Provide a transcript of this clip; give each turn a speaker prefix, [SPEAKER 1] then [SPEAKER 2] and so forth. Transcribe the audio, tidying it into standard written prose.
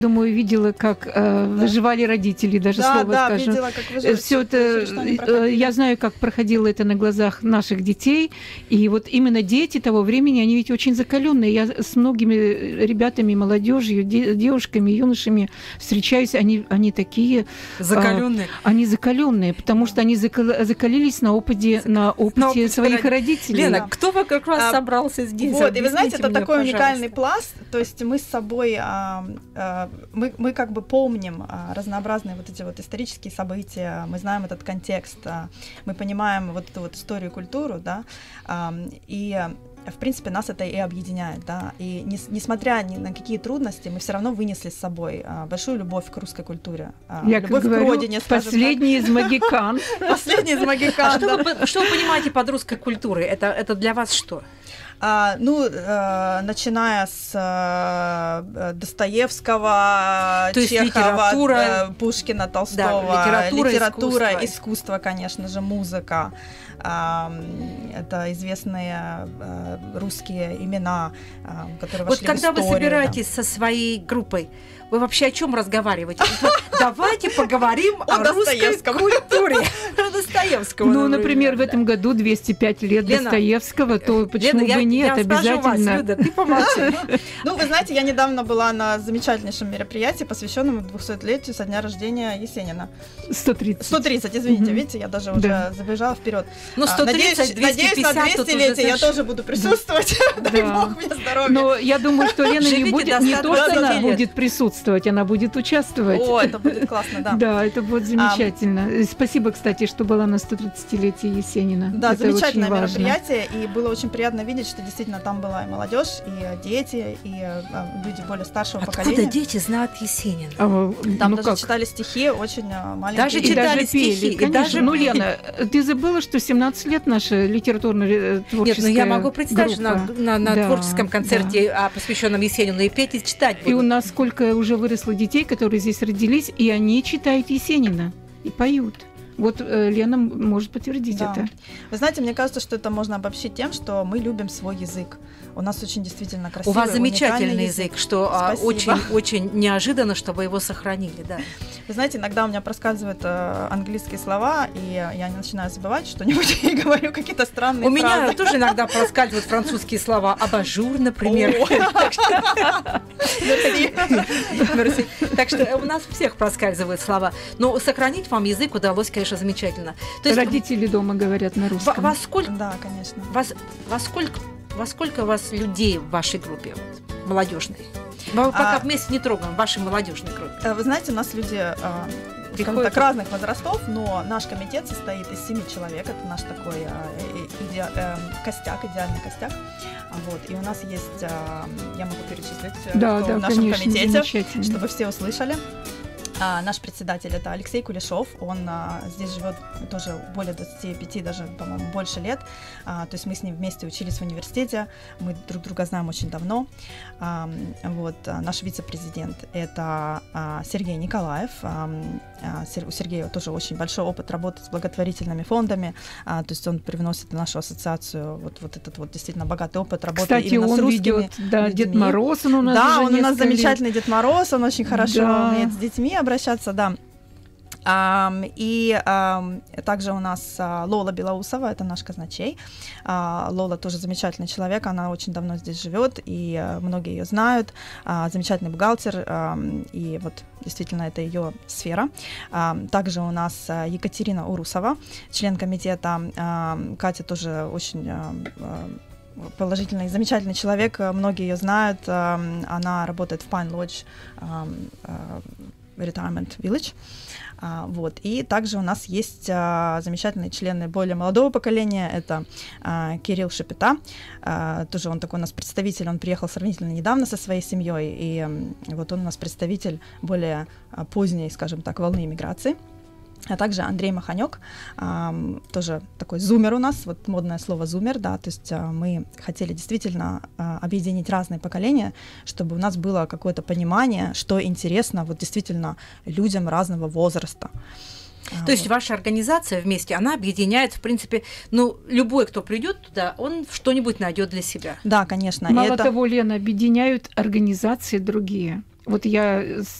[SPEAKER 1] Думаю, видела, как выживали родители, даже слово скажу.
[SPEAKER 2] Видела, как выживали.
[SPEAKER 1] Все это, я знаю, как проходило это на глазах наших детей. И вот именно дети того времени, они ведь очень закаленные. Я с многими ребятами, молодежью, девушками, юношами встречаюсь, они такие
[SPEAKER 3] закаленные.
[SPEAKER 1] Они закаленные, потому что они закалились на опыте своих родителей.
[SPEAKER 3] Лена, кто как раз собрался здесь?
[SPEAKER 2] Вот, и вы знаете, это такой уникальный пласт. То есть мы с собой мы как бы помним разнообразные вот эти вот исторические события, мы знаем этот контекст, мы понимаем вот эту вот историю и культуру, да, и в принципе нас это и объединяет, да, и несмотря ни на какие трудности, мы все равно вынесли с собой большую любовь к русской культуре, любовь к родине, скажем так.
[SPEAKER 1] Последний из магикан.
[SPEAKER 2] Последний из магикан.
[SPEAKER 3] Что вы понимаете под русской культурой? Это для вас что?
[SPEAKER 2] Начиная с Достоевского, Чехова, Пушкина, Толстого, литература, искусство, конечно же, музыка. Это известные русские имена, которые вошли в историю.
[SPEAKER 3] Вот когда вы собираетесь со своей группой, вы вообще о чем разговариваете? Давайте поговорим о русской культуре. Про Достоевского.
[SPEAKER 1] Ну, например, в этом году 205 лет Достоевского, то почему бы нет, обязательно.
[SPEAKER 3] Люда, ты помолчи.
[SPEAKER 2] Ну, вы знаете, я недавно была на замечательнейшем мероприятии, посвященном 200-летию со дня рождения Есенина. 130, извините, видите, я даже уже забежала вперед.
[SPEAKER 3] Ну, 130, 250,
[SPEAKER 2] надеюсь, на 200-летие я тоже буду присутствовать. Дай бог мне здоровья.
[SPEAKER 1] Но я думаю, что Лена не то, что она будет присутствовать, она будет участвовать.
[SPEAKER 2] О, это будет классно, да.
[SPEAKER 1] Да, это будет замечательно. Спасибо, кстати, что была на 130-летие Есенина.
[SPEAKER 2] Да, это замечательное мероприятие, и было очень приятно видеть, что действительно там была и молодежь, и дети, и люди более старшего поколения.
[SPEAKER 3] Откуда дети знают Есенина?
[SPEAKER 2] Там даже читали стихи, очень маленькие.
[SPEAKER 3] Даже читали стихи.
[SPEAKER 1] И даже, ну, Лена, ты забыла, что 17 лет наша литературно-творческая
[SPEAKER 3] Нет, ну я могу представить, что на творческом концерте, посвященном Есенину, и петь, и читать будут.
[SPEAKER 1] И у нас сколько уже выросло детей, которые здесь родились, и они читают Есенина и поют. Вот Лена может подтвердить это.
[SPEAKER 2] Вы знаете, мне кажется, что это можно обобщить тем, что мы любим свой язык. У нас очень действительно красивый,
[SPEAKER 3] у вас замечательный язык, что очень неожиданно, что вы его сохранили. Да.
[SPEAKER 2] Вы знаете, иногда у меня проскальзывают английские слова, и я начинаю забывать что-нибудь и говорю какие-то странные фразы.
[SPEAKER 3] У меня тоже иногда проскальзывают французские слова. Абажур, например. Так что у нас всех проскальзывают слова. Но сохранить вам язык удалось, конечно, замечательно.
[SPEAKER 1] Родители дома говорят на русском.
[SPEAKER 3] Во сколько?
[SPEAKER 2] Да, конечно.
[SPEAKER 3] Во сколько у вас людей в вашей группе молодежной? Мы пока вместе не трогаем, в вашей молодежной группе.
[SPEAKER 2] Вы знаете, у нас люди скажем так, разных возрастов, но наш комитет состоит из 7 человек. Это наш такой костяк, идеальный костяк. Вот. И у нас есть, я могу перечислить, кто в нашем комитете, чтобы все услышали. Наш председатель – это Алексей Кулешов, он здесь живет тоже более 25, даже, по-моему, больше лет, то есть мы с ним вместе учились в университете, мы друг друга знаем очень давно. Вот. Наш вице-президент – это Сергей Николаев, у Сергея тоже очень большой опыт работы с благотворительными фондами, то есть он привносит в нашу ассоциацию вот этот вот действительно богатый опыт работы.
[SPEAKER 1] Кстати,
[SPEAKER 2] именно с русскими
[SPEAKER 1] ведет, Дед Мороз, он у нас
[SPEAKER 2] да,
[SPEAKER 1] уже
[SPEAKER 2] он у нас замечательный
[SPEAKER 1] лет.
[SPEAKER 2] Дед Мороз, он очень хорошо умеет с детьми обращаться, да. И также у нас Лола Белоусова, это наш казначей. Лола тоже замечательный человек, она очень давно здесь живет, и многие ее знают. Замечательный бухгалтер, и вот действительно это ее сфера. Также у нас Екатерина Урусова, член комитета. Катя тоже очень положительный, замечательный человек, многие ее знают. Она работает в Pine Lodge Retirement Village. Вот. И также у нас есть замечательные члены более молодого поколения, это Кирилл Шепета, тоже он такой у нас представитель, он приехал сравнительно недавно со своей семьей, и вот он у нас представитель более поздней, скажем так, волны иммиграции. А также Андрей Маханёк, тоже такой зумер у нас, вот модное слово зумер, да, то есть мы хотели действительно объединить разные поколения, чтобы у нас было какое-то понимание, что интересно вот действительно людям разного возраста.
[SPEAKER 3] То есть ваша организация вместе, она объединяет, в принципе, ну, любой, кто придет туда, он что-нибудь найдет для себя.
[SPEAKER 2] Да, конечно.
[SPEAKER 1] Мало того, Лена, объединяют организации другие. Вот я